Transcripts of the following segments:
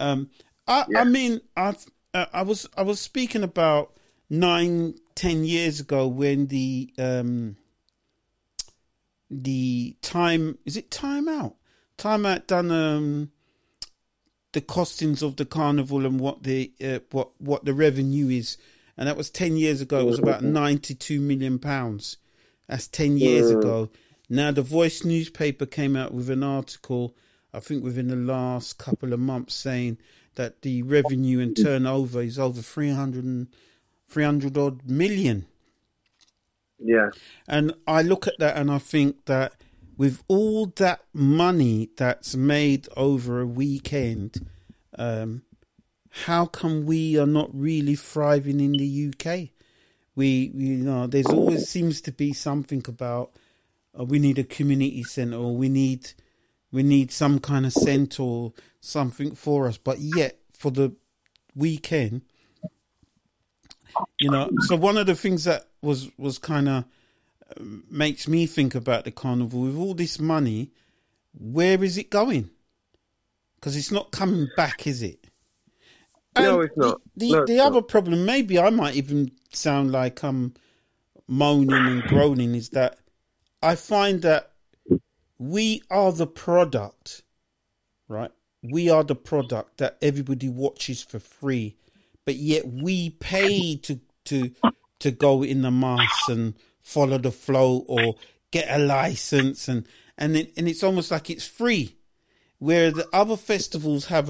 I mean, I was speaking about 9-10 years ago when the Time Out done the costings of the carnival and what the revenue is, and that was 10 years ago. It was about £92 million. That's 10 years ago. Now the Voice newspaper came out with an article, I think within the last couple of months, saying that the revenue and turnover is over 300 odd million. Yeah. And I look at that and I think that with all that money that's made over a weekend, how come we are not really thriving in the UK? There's always seems to be something about we need a community centre, or we need some kind of centre or something for us, but yet for the weekend, so one of the things that was kind of makes me think about the carnival, with all this money, where is it going? Because it's not coming back, is it? And no, it's not. The other problem, maybe I might even sound like I'm moaning and groaning, is that I find that we are the product, right? We are the product that everybody watches for free, but yet we pay to go in the mass and follow the flow or get a license, and it's almost like it's free, where the other festivals have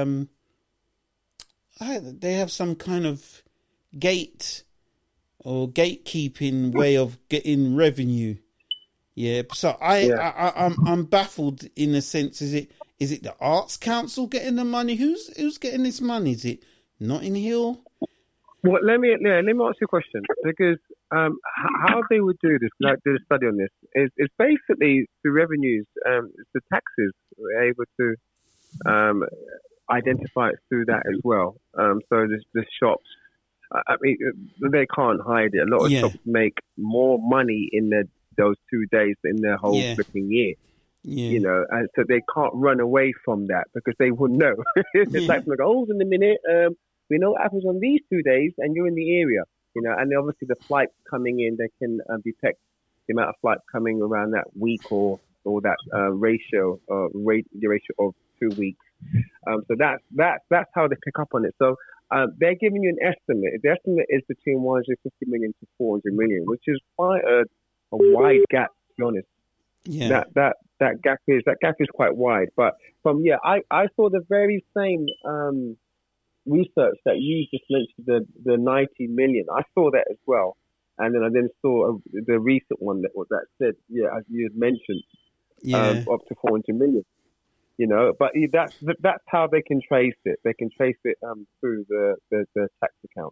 they have some kind of gate or gatekeeping way of getting revenue. Yeah, so I'm baffled in a sense. Is it the Arts Council getting the money? Who's getting this money? Is it Notting Hill? Well, let me ask you a question, because how they would do this, like did a study on this, is basically the revenues, the taxes, we're able to identify it through that as well. So the shops, I mean, they can't hide it. A lot of shops make more money in those 2 days in their whole flipping year. Yeah. And so they can't run away from that, because they would know. It's like, hold on a minute, we know what happens on these 2 days, and you're in the area, and obviously the flights coming in, they can detect the amount of flights coming around that week or that ratio of 2 weeks. So that's how they pick up on it. So they're giving you an estimate. The estimate is between 150 million to 400 million, which is quite a wide gap, to be honest. Yeah. That gap is quite wide. But I saw the very same research that you just mentioned, the 90 million. I saw that as well, and then I saw the recent one that said, as you had mentioned, up to 400 million. But that's how they can trace it. They can trace it through the tax accounts.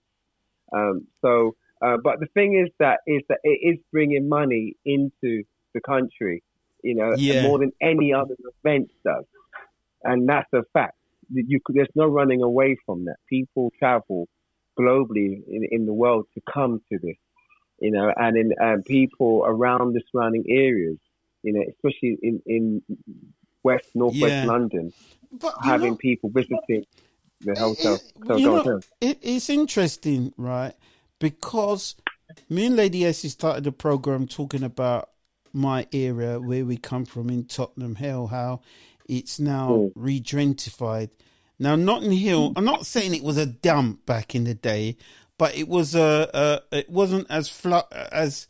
But the thing is that it is bringing money into the country, more than any other event does, and that's a fact. There's no running away from that. People travel globally in the world to come to this, and people around the surrounding areas, especially in northwest London, but having people visiting the hotel. It's interesting, right? Because me and Lady Essie started the program talking about my area, where we come from in Tottenham Hill, how it's now re-gentrified. Now, Notting Hill, I'm not saying it was a dump back in the day, but it was it wasn't as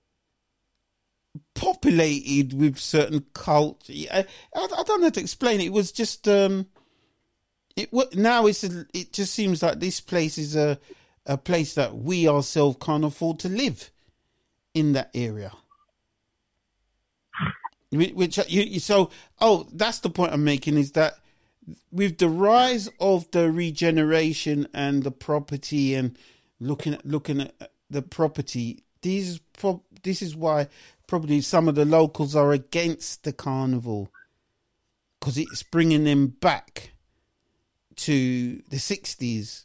populated with certain culture. I don't know how to explain it. It was just now it just seems like this place is a place that we ourselves can't afford to live in that area. That's the point I'm making, is that with the rise of the regeneration and the property and looking at the property, this is why probably some of the locals are against the carnival, because it's bringing them back to the 60s.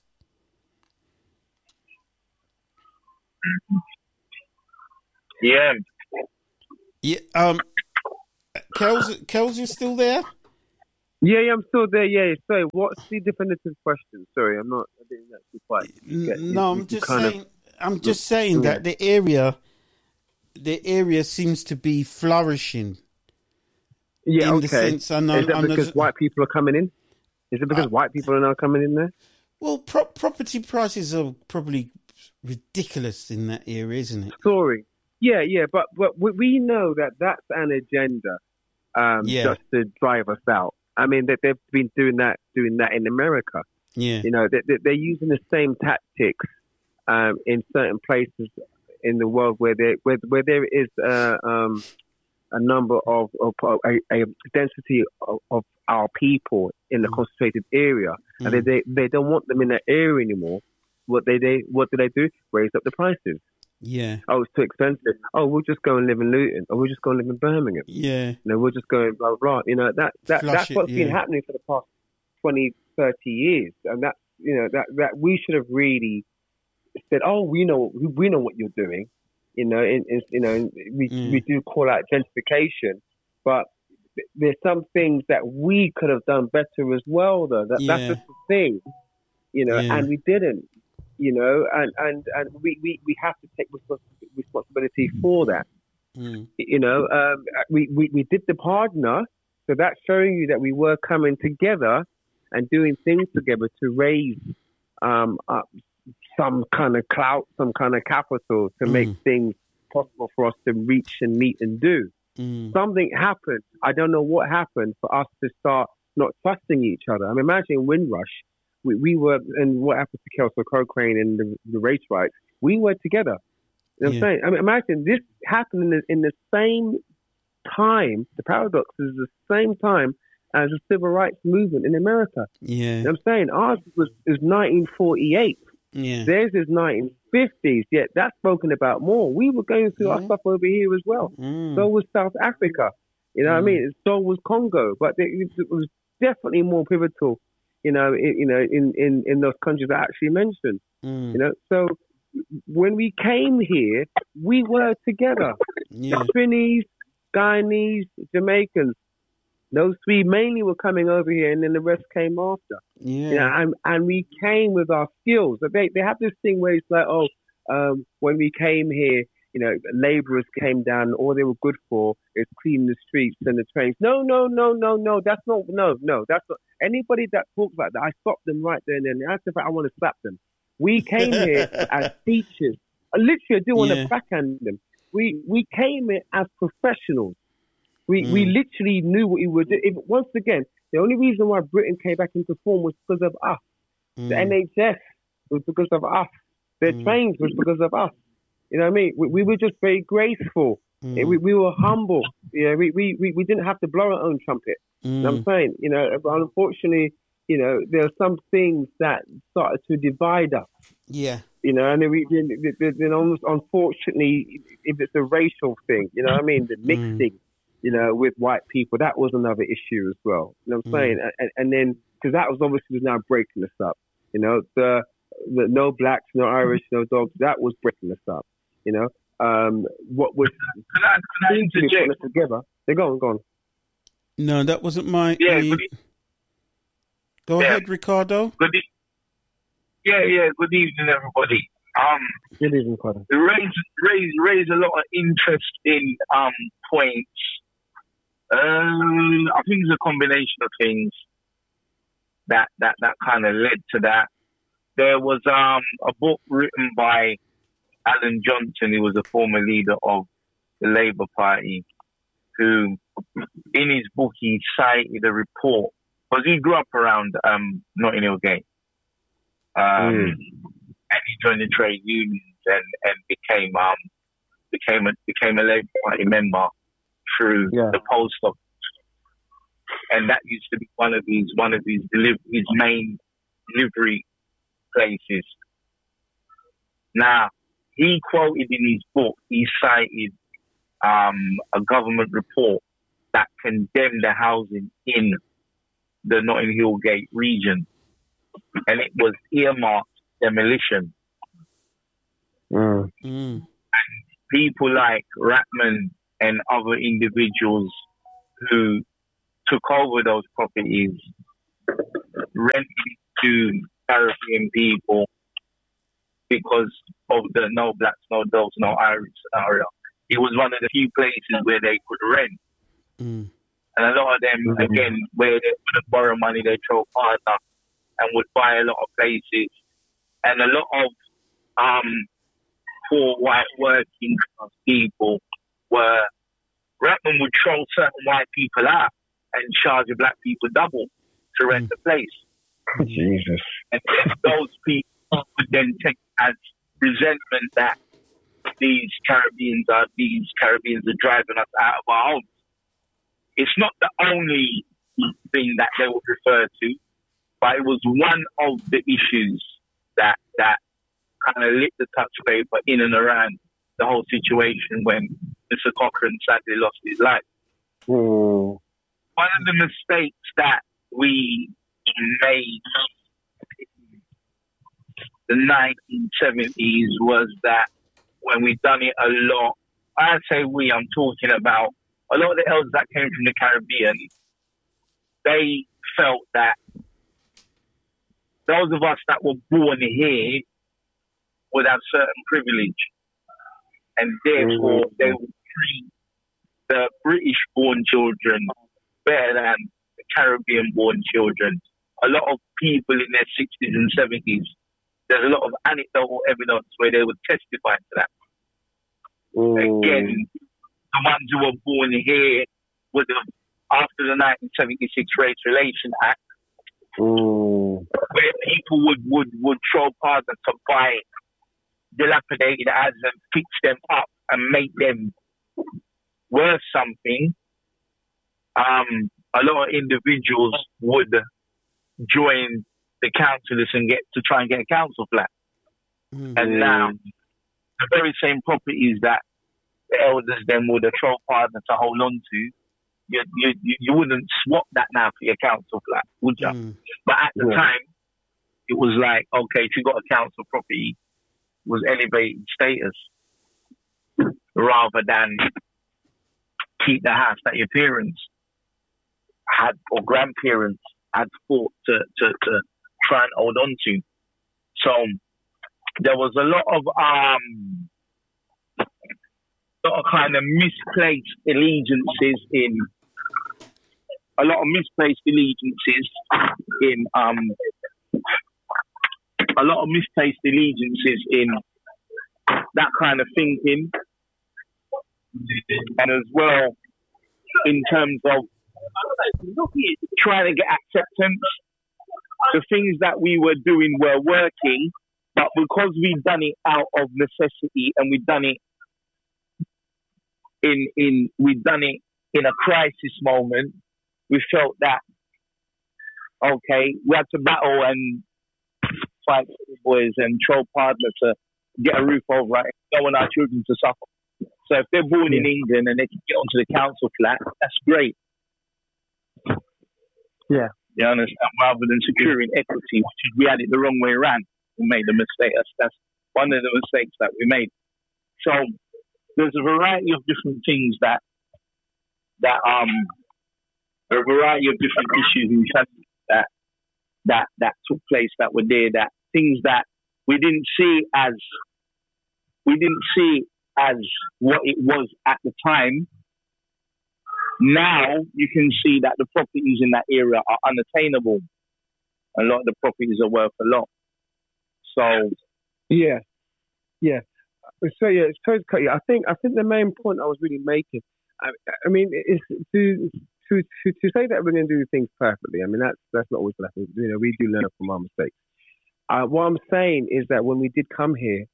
Yeah. Yeah. Kels, you still there? Yeah, I'm still there. Yeah, sorry. What's the definitive question? Sorry, I'm not. I didn't actually quite get. No, I'm You just kind of. saying. I'm just saying Yeah. that the area seems to be flourishing Yeah. in the Okay. sense. Is that because white people are coming in? Is it because white people are now coming in there? Well, property prices are probably ridiculous in that area, isn't it? Sorry. Yeah, but we know that that's an agenda, Yeah. just to drive us out. I mean, that they've been doing that in America. Yeah. You know, they're using the same tactics in certain places in the world where there is a number of a density of our people in the concentrated area, and they don't want them in that area anymore. What do they do? Raise up the prices. Yeah. Oh, it's too expensive. Oh, we'll just go and live in Luton, or we'll just go and live in Birmingham. Yeah. You know, we'll just go and blah blah blah. You know, that's what's been happening for the past 20, 30 years, and that that we should have really said, oh, we know what you're doing. You know, we do call out gentrification, but there's some things that we could have done better as well. Though that's just the thing, you know, and we didn't. You know, and we have to take responsibility for that. You know, we did the partner, so that's showing you that we were coming together and doing things together to raise some kind of clout, some kind of capital to make things possible for us to reach and meet and do. Something happened. I don't know what happened for us to start not trusting each other. I'm imagining Windrush. We were, and what happened to Kelso Cochrane and the race rights, we were together. You know what I'm saying? I mean, imagine this happened in the same time. The paradox is the same time as the civil rights movement in America. Yeah. You know what I'm saying? Ours is 1948. Yeah. Theirs is 1950s. Yet that's spoken about more. We were going through our stuff over here as well. So was South Africa. You know what I mean? So was Congo. But it was definitely more pivotal. You know, in those countries I actually mentioned. You know, so when we came here, we were together. Trinis, Guyanese, Jamaicans, those three mainly were coming over here, and then the rest came after. You know, and we came with our skills. They have this thing where it's like, when we came here, you know, labourers came down. All they were good for is cleaning the streets and the trains. No. That's not. No. That's not. Anybody that talks like that, I stopped them right there and then. As if I want to slap them. We came here as teachers. Literally, I do want to backhand them. We came here as professionals. We literally knew what we were doing. Once again, the only reason why Britain came back into form was because of us. The NHS was because of us. Their trains was because of us. You know what I mean? We were just very graceful. We were humble. Yeah, we didn't have to blow our own trumpet. You know what I'm saying? You know, but unfortunately, you know, there are some things that started to divide us. Yeah. You know, and then almost unfortunately, if it's a racial thing, you know what I mean? The mixing, you know, with white people, that was another issue as well. You know what I'm saying? And then, because that was obviously now breaking us up. You know, the no blacks, no Irish, no dogs, that was breaking us up. You know, what was can I interject? Together. They're go on. No, that wasn't my. Yeah. Go ahead, Ricardo. Good evening, everybody. Good evening, Ricardo. Raise a lot of interesting points. I think it's a combination of things that kind of led to that. There was a book written by Alan Johnson, who was a former leader of the Labour Party, who, in his book, he cited a report, because he grew up around Notting Hill Gate, and he joined the trade unions and became a Labour Party member through the post office, and that used to be one of his main delivery places. Now, he quoted in his book, he cited a government report that condemned the housing in the Notting Hill Gate region, and it was earmarked demolition. And people like Ratman and other individuals who took over those properties, rented to Caribbean people because of the no blacks, no dogs, no Irish scenario. It was one of the few places where they could rent. Mm. And a lot of them, again, where they would borrow money, they throw partner and would buy a lot of places. And a lot of poor white working class people were, Ratman would throw certain white people out and charge the black people double to rent the place. Jesus. And those people would then take as resentment that these Caribbeans are driving us out of our homes. It's not the only thing that they would refer to, but it was one of the issues that kind of lit the touch paper in and around the whole situation when Mr. Cochrane sadly lost his life. Mm. One of the mistakes that we made in the 1970s was that when we done it a lot, I say we, I'm talking about a lot of the elders that came from the Caribbean, they felt that those of us that were born here would have certain privilege. And therefore, they would treat the British-born children better than the Caribbean-born children. A lot of people in their 60s and 70s, there's a lot of anecdotal evidence where they would testify to that. Again, the ones who were born here would have, after the 1976 Race Relation Act, where people would throw partners to buy dilapidated ads and fix them up and make them worth something, a lot of individuals would join the councillors and get to try and get a council flat. And now, the very same properties that the elders then would have thrown partners to hold on to, you wouldn't swap that now for your council flat, would you? But at the time, it was like, okay, if you got a council property, it was elevated status rather than keep the house that your parents had or grandparents had fought to try and hold on to. So there was a lot of kind of misplaced allegiances in that kind of thinking, and as well in terms of trying to get acceptance. The things that we were doing were working, but because we'd done it out of necessity and we'd done it in a crisis moment, we felt that, okay, we had to battle and fight for the boys and throw partners to get a roof over it. Don't want our children to suffer. So if they're born in England and they can get onto the council flat, that's great. Yeah. You understand? Rather than securing equity, which is, we had it the wrong way around. We made a mistake. That's one of the mistakes that we made. So there's a variety of different things that a variety of different issues that took place, that were there, that things that we didn't see as what it was at the time. Now you can see that the properties in that area are unattainable. A lot of the properties are worth a lot. So yeah. So it's totally cut you. I think the main point I was really making, I mean, is to say that we're going to do things perfectly. I mean, that's not always left. You know, we do learn from our mistakes. What I'm saying is that when we did come here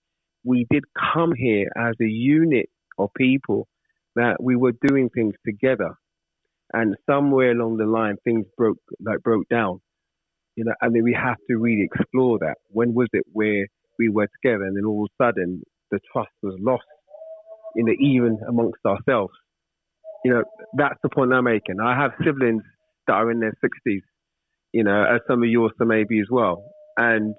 as a unit of people, that we were doing things together, and somewhere along the line things broke down, you know, and then we have to really explore that. When was it where we were together and then all of a sudden the trust was lost, you know, even amongst ourselves? You know, that's the point I'm making. I have siblings that are in their 60s, you know, as some of yours maybe as well, and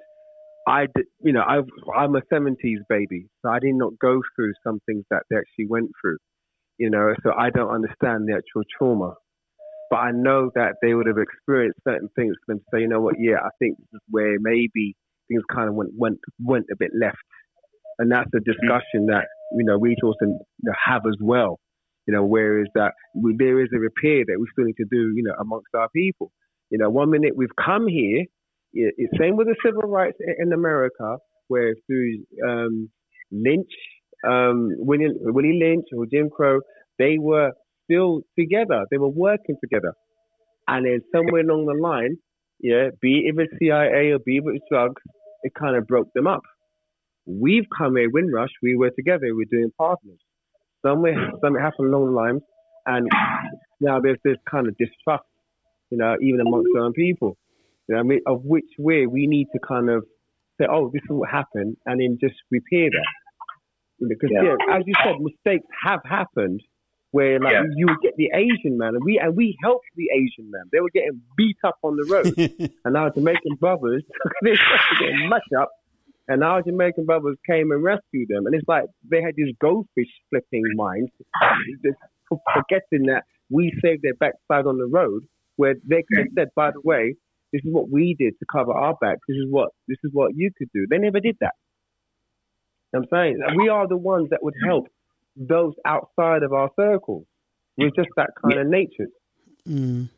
I'm a 70s baby, so I did not go through some things that they actually went through, you know, so I don't understand the actual trauma. But I know that they would have experienced certain things for them to say, you know what, yeah, I think this is where maybe things kind of went a bit left. And that's a discussion that, we need to also have as well. Whereas that there is a repair that we still need to do, amongst our people. 1 minute we've come here, it's same with the civil rights in America, where through Lynch, Willie Lynch or Jim Crow, they were still together. They were working together. And then somewhere along the line, be it with CIA or be it with drugs, it kind of broke them up. We've come here, Windrush, we were together, we're doing partners. Something happened along the lines, and now there's this kind of distrust, even amongst our own people, of which way we need to kind of say, oh, this is what happened, and then just repair that. Because, as you said, mistakes have happened where you would get the Asian man, and we helped the Asian man. They were getting beat up on the road, and our Jamaican brothers, they were getting mashed up. And our Jamaican brothers came and rescued them. And it's like they had this goldfish flipping mind, just forgetting that we saved their backside on the road, where they could have said, by the way, this is what we did to cover our back. This is what you could do. They never did that. I'm saying we are the ones that would help those outside of our circles. We're just that kind of nature. And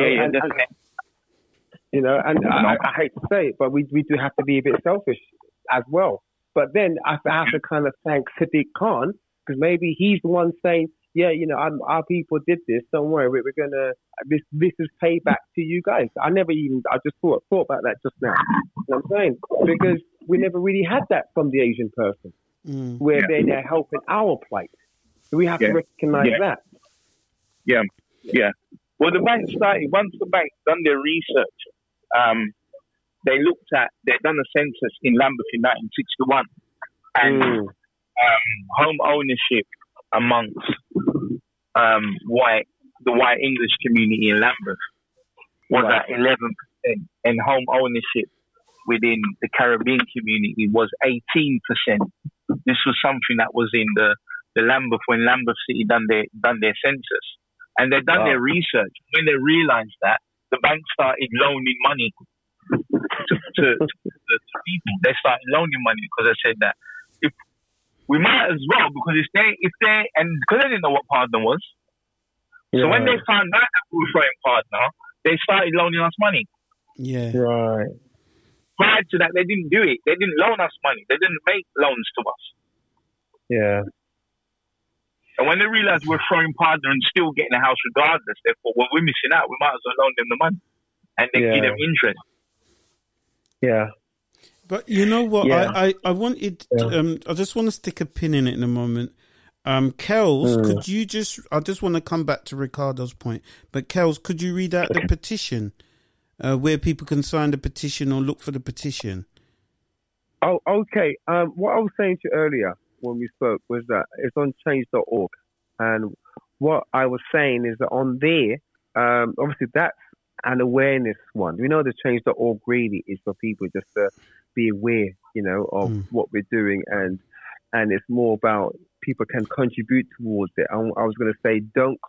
I hate to say it, but we do have to be a bit selfish as well. But then I have to kind of thank Sadiq Khan, because maybe he's the one saying, our people did this. Don't worry, we're gonna. This is payback to you guys. I just thought about that just now. You know what I'm saying? Because we never really had that from the Asian person, where they're helping our plight. So we have to recognize that. Yeah. Well, the bank started, once the bank done their research, they'd done a census in Lambeth in 1961, and home ownership amongst the white English community in Lambeth was at 11%, and home ownership within the Caribbean community was 18%. This was something that was in the Lambeth, when Lambeth City done their census, and they'd done their research. When they realised that, the bank started loaning money to people. They started loaning money because they said that if we might as well, because if they and because they didn't know what partner was. So when they found out that we were throwing partner, they started loaning us money. Yeah. Right. Prior to that, they didn't do it. They didn't loan us money. They didn't make loans to us. Yeah. And when they realised we're throwing partner and still getting a house regardless, they thought, well, we're missing out. We might as well loan them the money. And they give them interest. Yeah. But you know what? Yeah. I wanted, I just want to stick a pin in it in a moment. Kels, could you I just want to come back to Ricardo's point, but Kels, could you read out the petition, where people can sign the petition or look for the petition? Oh, okay. What I was saying to you earlier when we spoke was that it's on change.org. And what I was saying is that on there, obviously that's an awareness one. We know the change.org really is for people just to be aware, of what we're doing. And it's more about people can contribute towards it. I was going to say, don't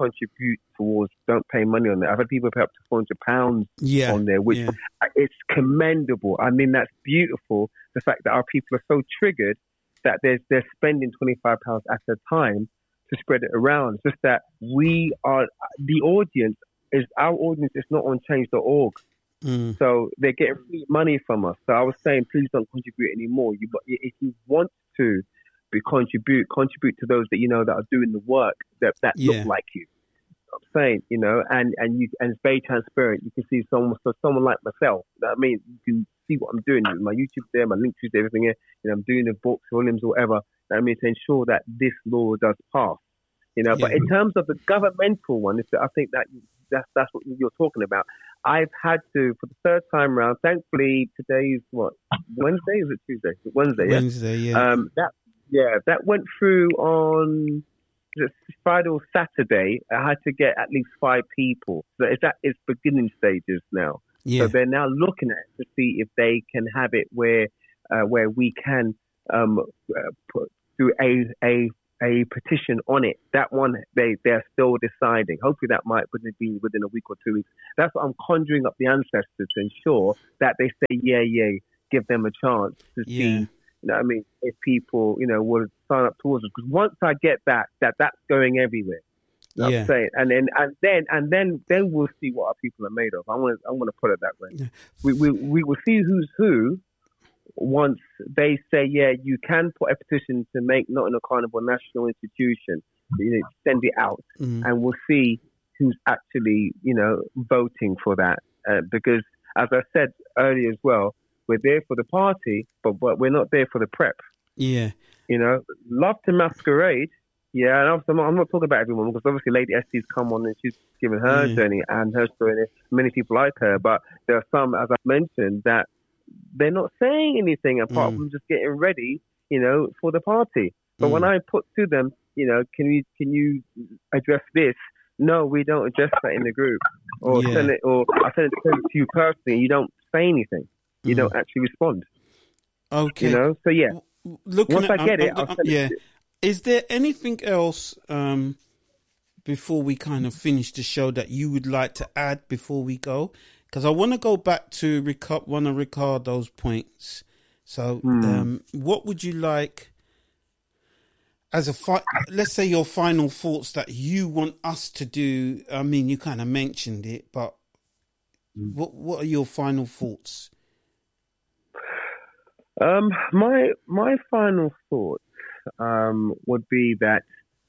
pay money on it. I've had people pay up to £400 on there, which it's commendable. I mean, that's beautiful. The fact that our people are so triggered that they're spending £25 at a time to spread it around. It's just that our audience is not on change.org. So they're getting free money from us. So I was saying, please don't contribute anymore. If you want to contribute to those that that are doing the work that look like you. I'm saying, and it's very transparent. You can see someone like myself. I mean, you can see what I'm doing. My YouTube there, my link to everything here. I'm doing the books, volumes, or whatever. I mean, to ensure that this law does pass. But in terms of the governmental one, I think that's what you're talking about. I've had to, for the third time round, thankfully, today's Wednesday? Is it Tuesday? Wednesday, yeah. Wednesday, yeah. That went through on Friday or Saturday. I had to get at least 5 people. So it's beginning stages now. Yeah. So they're now looking at it to see if they can have it where we can do a a petition on it. That one, they're still deciding. Hopefully that might be within a week or 2 weeks. That's what I'm conjuring up the ancestors to ensure that they say, yeah, give them a chance to see, if people, would sign up towards it. Because once I get that's going everywhere. I'm saying, and then we'll see what our people are made of. I want to put it that way. Yeah. We will see who's who once they say, you can put a petition to make Nottingham Carnival a national institution. Send it out, and we'll see who's actually voting for that. Because as I said earlier as well, we're there for the party, but we're not there for the prep. Yeah, love to masquerade. Yeah, and I'm not talking about everyone, because obviously Lady Estie's come on and she's given her journey and her story. And there's many people like her, but there are some, as I've mentioned, that they're not saying anything apart from just getting ready, for the party. But when I put to them, can you address this? No, we don't address that in the group. Or send it, or I send it to you personally. You don't say anything. You don't actually respond. Okay. So once I get it, I'll send it to you. Is there anything else before we kind of finish the show that you would like to add before we go? Because I want to go back to one of Ricardo's points. So what would you like as let's say your final thoughts that you want us to do? I mean, you kind of mentioned it, but what are your final thoughts? My final thoughts would be that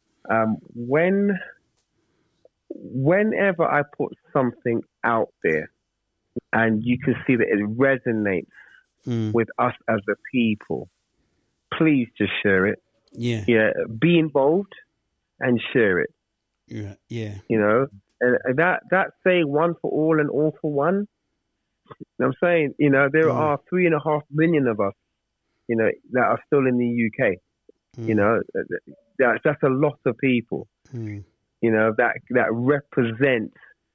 whenever I put something out there and you can see that it resonates with us as a people, please just share it. Yeah. Be involved and share it. Yeah. And that saying one for all and all for one. I'm saying, there are 3.5 million of us, that are still in the UK. That's a lot of people, that represent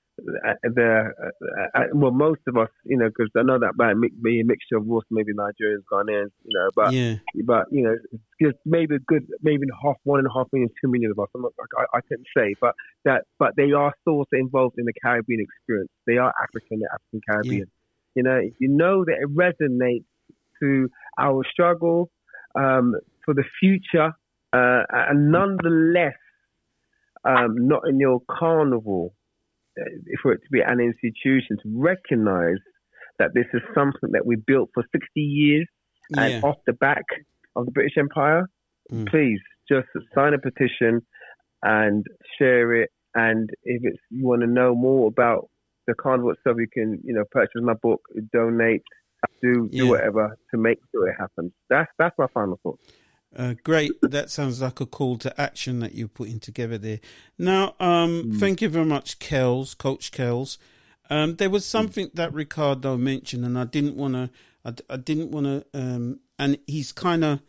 most of us, because I know that might be a mixture of also maybe Nigerians, Ghanaians, but it's just maybe 1.5 million, 2 million of us. I couldn't say, but they are still involved in the Caribbean experience. They are African Caribbean. That it resonates to our struggle for the future, and nonetheless, not in your carnival, for it to be an institution, to recognize that this is something that we built for 60 years and off the back of the British Empire. Please just sign a petition and share it. And if you want to know more about the carnival itself, you can, purchase my book, donate, do whatever to make sure it happens. That's my final thought. Great. That sounds like a call to action that you're putting together there. Now, thank you very much, Coach Kells. There was something that Ricardo mentioned, and I didn't want to. And he's kind of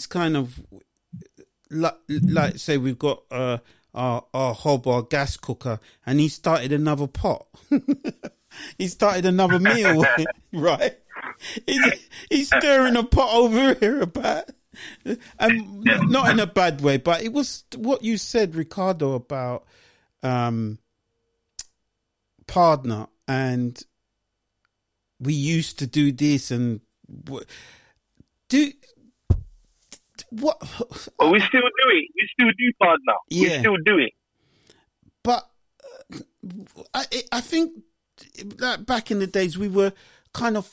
like say we've got our hob, our gas cooker, and he started another pot. He started another meal, right? He's stirring a pot over here about. And not in a bad way, but it was what you said, Ricardo, about partner, and we used to do this and do what? Well, we still do it. We still do partner. Yeah. We still do it. But I think that back in the days we were kind of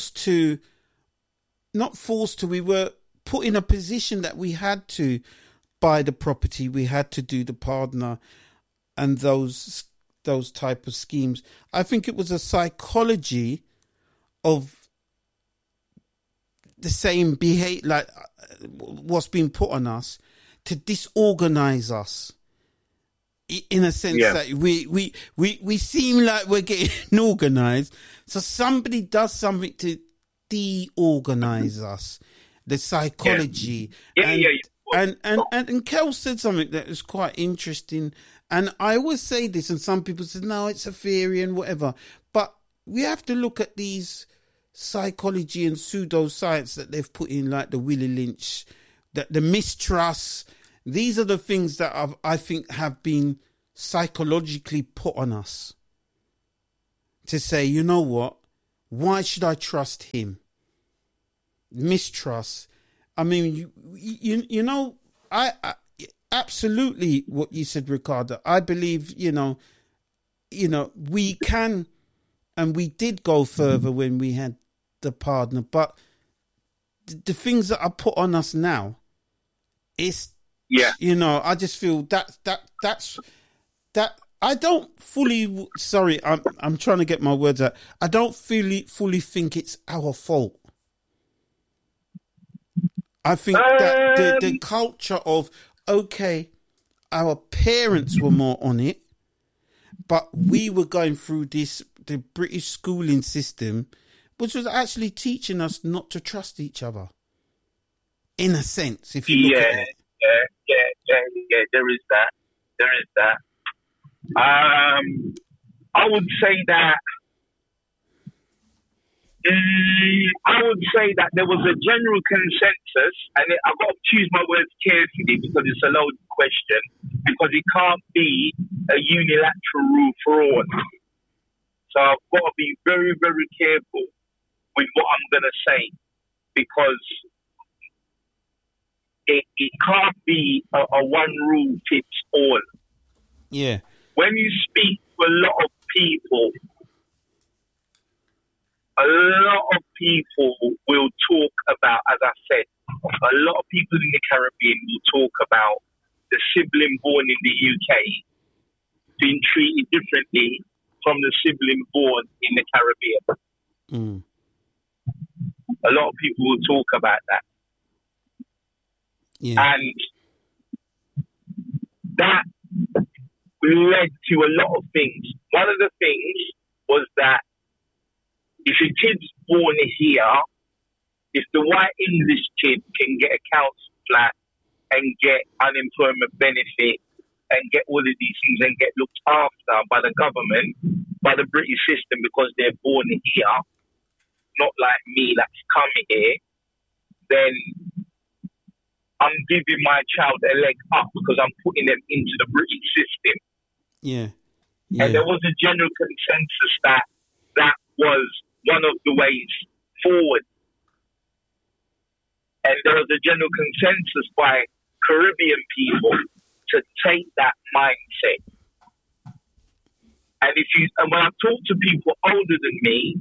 we were put in a position that we had to buy the property, we had to do the partner and those type of schemes. I think it was a psychology of the same behavior, like what's been put on us to disorganize us in a sense that we seem like we're getting organized. So somebody does something to deorganize us. The psychology, and Kel said something that was quite interesting, and I always say this, and some people say no, it's a theory and whatever, but we have to look at these psychology and pseudoscience that they've put in, like the Willie Lynch, the mistrust, these are the things that I think have been psychologically put on us to say, you know what? Why should I trust him? Mistrust. I mean, you know, I absolutely what you said, Ricardo. I believe, you know, we can, and we did go further when we had the partner, but the things that are put on us now, it's, you know, I just feel that's I don't fully, sorry, I'm trying to get my words out. I don't fully think it's our fault. I think that the culture of, okay, our parents were more on it, but we were going through the British schooling system, which was actually teaching us not to trust each other. In a sense, if you look at it. Yeah, there is that. I would say that there was a general consensus, and I've got to choose my words carefully because it's a loaded question, because it can't be a unilateral rule for all. So I've got to be very, very careful with what I'm going to say, because it can't be a one rule fits all. Yeah. When you speak to a lot of people will talk about, as I said, a lot of people in the Caribbean will talk about the sibling born in the UK being treated differently from the sibling born in the Caribbean. A lot of people will talk about that. Yeah. And that led to a lot of things. One of the things was that if your kid's born here, if the white English kid can get a council flat and get unemployment benefit and get all of these things and get looked after by the government, by the British system, because they're born here, not like me that's come here, then I'm giving my child a leg up because I'm putting them into the British system. Yeah. And there was a general consensus that that was one of the ways forward. And there was a general consensus by Caribbean people to take that mindset. And when I talk to people older than me,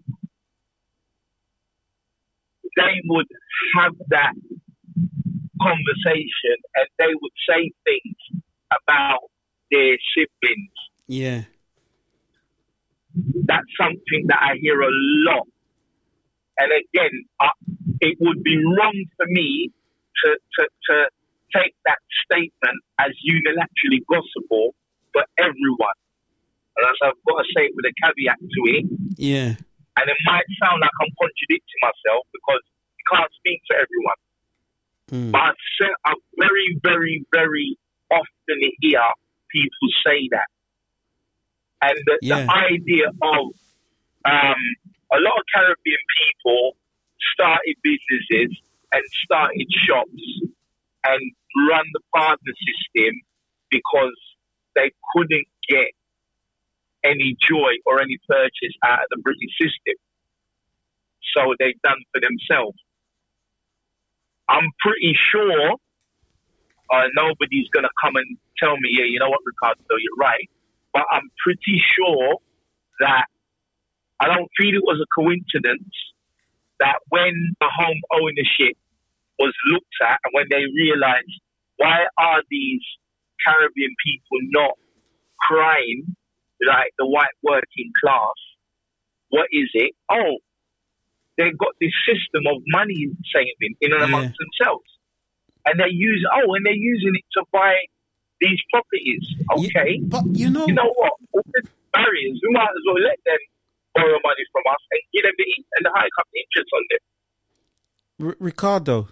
they would have that conversation and they would say things about their siblings. Yeah. That's something that I hear a lot. And again, it would be wrong for me to take that statement as unilaterally gospel for everyone. And I've got to say it with a caveat to it. Yeah. And it might sound like I'm contradicting myself because you can't speak for everyone. But I very, very, very often hear people say that. And the idea of a lot of Caribbean people started businesses and started shops and run the partner system because they couldn't get any joy or any purchase out of the British system. So they've done for themselves. I'm pretty sure nobody's going to come and tell me, yeah, you know what, Ricardo, you're right. But I'm pretty sure that I don't feel it was a coincidence that when the home ownership was looked at and when they realized, why are these Caribbean people not crying like the white working class? What is it? Oh, they've got this system of money saving in and amongst themselves. And they're using it to buy these properties. Okay. But you know what? All the barriers, we might as well let them borrow money from us and give them the high interest on them. Ricardo.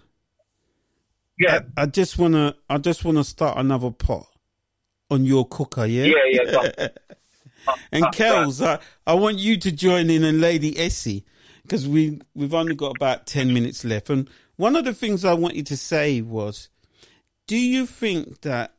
Yeah. I just wanna start another pot on your cooker, yeah? Yeah. And Kels, I want you to join in, and Lady Essie, because we've only got about 10 minutes left. And one of the things I want you to say was, do you think that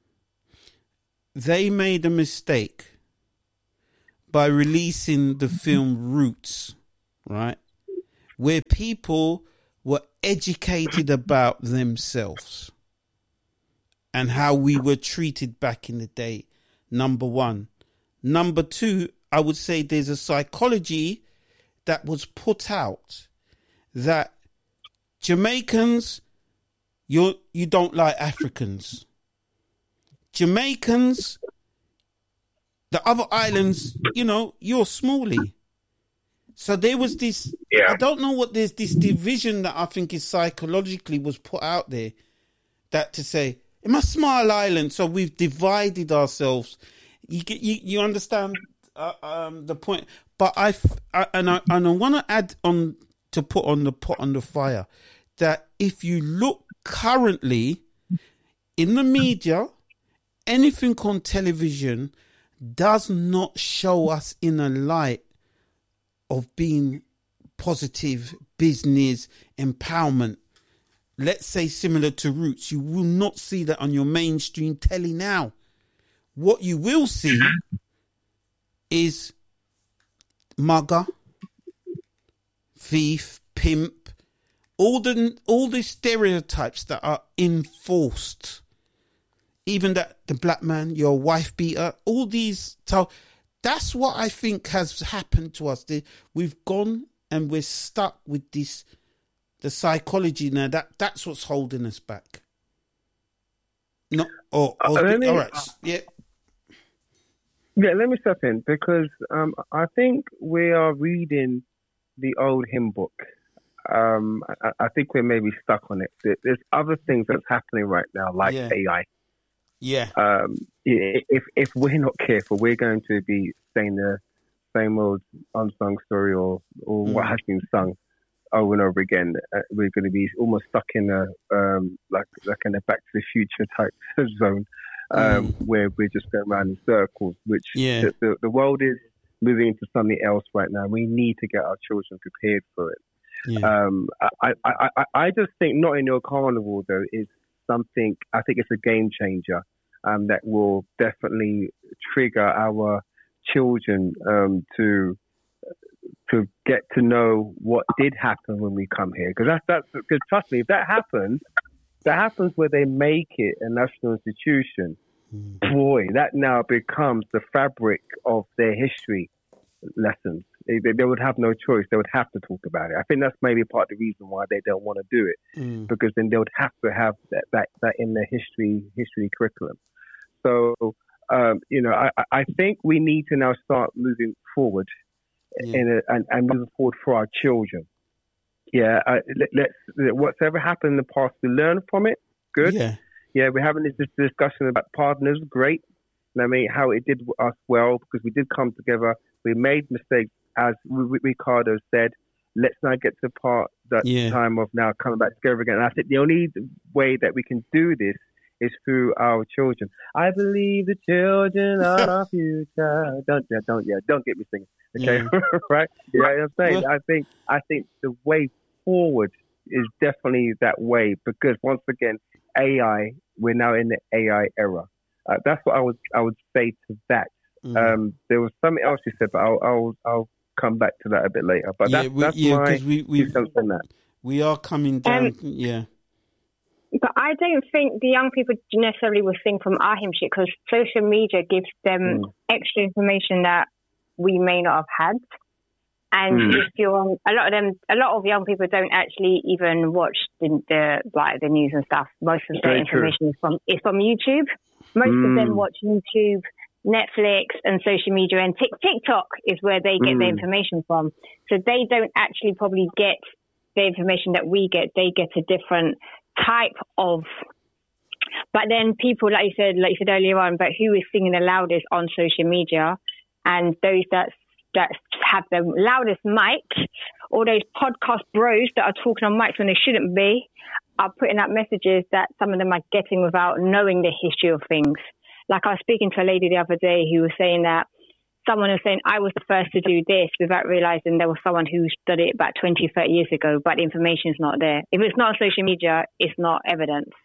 they made a mistake by releasing the film Roots, right? Where people were educated about themselves and how we were treated back in the day, number one. Number two, I would say there's a psychology that was put out that Jamaicans, you don't like Africans. Jamaicans, the other islands, you're Smalley. So there was this, I don't know what, there's this division that I think is psychologically was put out there, that to say, I'm a small island, so we've divided ourselves. You understand the point? But I want to add on to put on the pot on the fire that if you look currently in the media, anything on television does not show us in a light of being positive business empowerment. Let's say similar to Roots. You will not see that on your mainstream telly now. What you will see is mugger, thief, pimp, all the stereotypes that are enforced. Even that the black man, your wife beater, all these. So that's what I think has happened to us. We've gone and we're stuck with this, the psychology now. That's what's holding us back. No, all right, yeah. Yeah, let me step in because I think we are reading the old hymn book. I think we're maybe stuck on it. There's other things that's happening right now, like AI. Yeah. If we're not careful, we're going to be saying the same old unsung story or what has been sung over and over again. We're going to be almost stuck in a like in a Back to the Future type zone where we're just going around in circles. Which the world is moving into something else right now. We need to get our children prepared for it. Yeah. I just think not in your carnival though is something. I think it's a game changer. That will definitely trigger our children to get to know what did happen when we come here. Because because trust me, if that happens where they make it a national institution. Boy, that now becomes the fabric of their history lessons. They would have no choice. They would have to talk about it. I think that's maybe part of the reason why they don't want to do it, because then they would have to have that in their history curriculum. So, I think we need to now start moving forward and moving forward for our children. Yeah, let's whatever happened in the past, we learn from it. Good. Yeah, we're having this discussion about partners. Great. I mean, how it did us well because we did come together. We made mistakes, as Ricardo said. Let's not get to the time of now coming back together again. And I think the only way that we can do this is through our children. I believe the children are our future. Don't get me singing. Okay, right? You know what I'm saying? Well, I think the way forward is definitely that way because once again, AI. We're now in the AI era. That's what I would say to that. There was something else you said, but I'll come back to that a bit later. But that's my sense on that. We are coming down. But I don't think the young people necessarily will sing from our hymn sheet because social media gives them extra information that we may not have had. And if you're on, a lot of young people don't actually even watch the news and stuff. Most of their information is from YouTube. Most of them watch YouTube, Netflix, and social media, and TikTok is where they get their information from. So they don't actually probably get the information that we get. They get a different type of. But then people, like you said earlier on, but who is singing the loudest on social media, and those that have the loudest mic, all those podcast bros that are talking on mics when they shouldn't be, are putting out messages that some of them are getting without knowing the history of things. Like I was speaking to a lady the other day who was saying that someone was saying, I was the first to do this without realizing there was someone who studied it about 20, 30 years ago, but the information is not there. If it's not on social media, it's not evidence.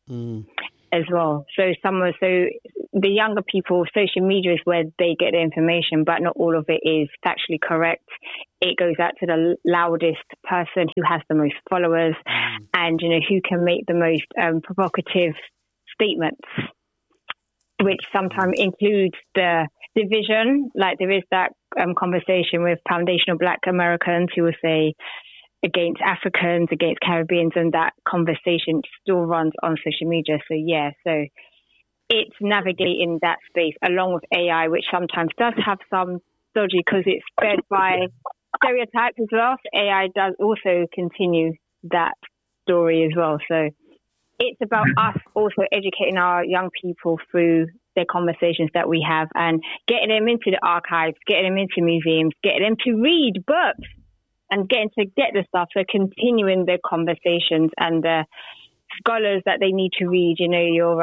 as well. So the younger people, social media is where they get the information, but not all of it is factually correct. It goes out to the loudest person who has the most followers and, who can make the most provocative statements, which sometimes includes the division. Like there is that conversation with foundational Black Americans who will say against Africans, against Caribbeans, and that conversation still runs on social media. So it's navigating that space along with AI, which sometimes does have some dodgy because it's fed by stereotypes as well. So AI does also continue that story as well. So it's about us also educating our young people through their conversations that we have and getting them into the archives, getting them into museums, getting them to read books and getting to get the stuff. So continuing the conversations and the scholars that they need to read, your,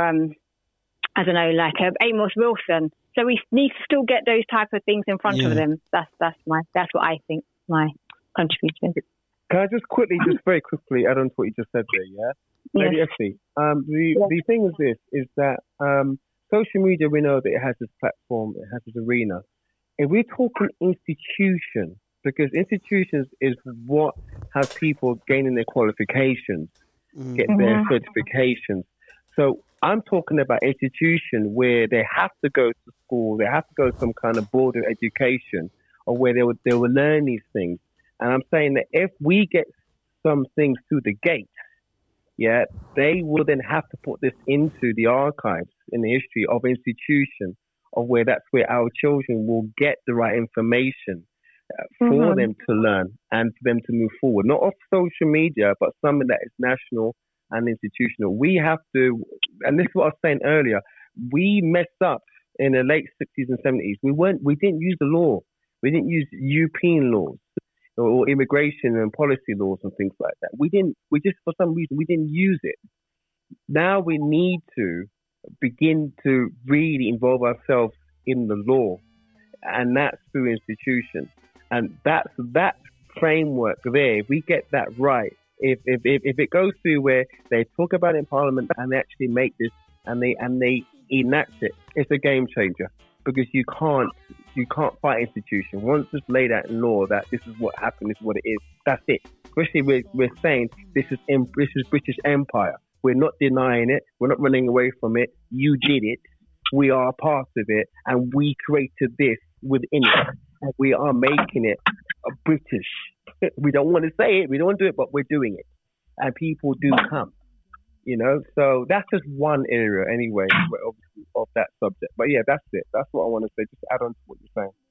like Amos Wilson. So we need to still get those type of things in front of them. That's what I think my contribution. Can I just very quickly add on to what you just said there, yeah? Lady Effie, the thing is this, is that social media, we know that it has this platform, it has this arena. If we're talking institutions, because institutions is what has people gaining their qualifications, get their certifications. So I'm talking about institutions where they have to go to school, they have to go to some kind of board of education, or where they will learn these things. And I'm saying that if we get some things through the gate, they will then have to put this into the archives in the history of institutions, of where that's where our children will get the right information for them to learn and for them to move forward. Not off social media, but something that is national and institutional. We have to, and this is what I was saying earlier, we messed up in the late 60s and 70s. We didn't use the law. We didn't use European laws or immigration and policy laws and things like that. We just, for some reason, we didn't use it. Now we need to begin to really involve ourselves in the law, and that's through institutions. And that framework there, if we get that right, if it goes through where they talk about it in Parliament and they actually make this and they enact it, it's a game changer, because you can't fight institution. Once it's laid out in law that this is what happened, this is what it is, that's it. Especially we're saying this is British Empire. We're not denying it. We're not running away from it. You did it. We are a part of it, and we created this within it. And we are making it British. We don't want to say it. We don't want to do it, but we're doing it. And people do come. So that's just one area anyway of that subject. But yeah, that's it. That's what I want to say. Just to add on to what you're saying.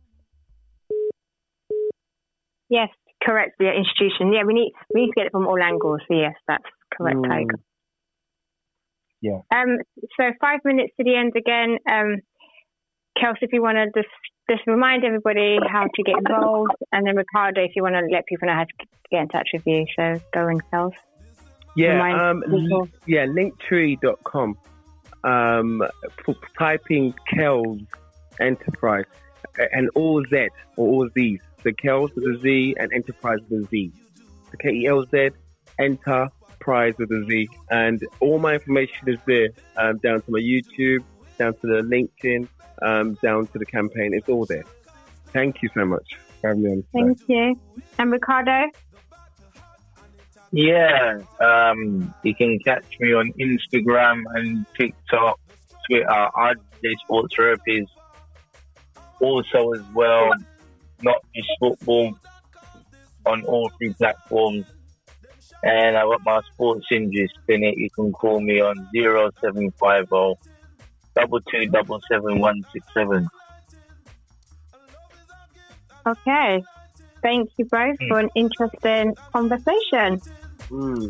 Yes, correct. The institution. Yeah, we need to get it from all angles. So yes, that's correct, Tiger. Yeah. So 5 minutes to the end again. Kels, if you want to just remind everybody how to get involved, and then Ricardo, if you want to let people know how to get in touch with you. So go and Kels. Yeah, linktree.com. Typing Kels Enterprise and all Z or all Z's. So Kels with a Z and Enterprise with a Z. So KELZ, Enterprise with a Z. And all my information is there, down to my YouTube, down to the LinkedIn, down to the campaign. It's all there. Thank you so much for having me on. Thank you. And Ricardo? Yeah, you can catch me on Instagram and TikTok, Twitter, RJ Sports Therapies. Also as well, Not Just Football on all 3 platforms. And I've got my sports injury clinic. You can call me on 0750 2277167. Okay. Thank you both for an interesting conversation.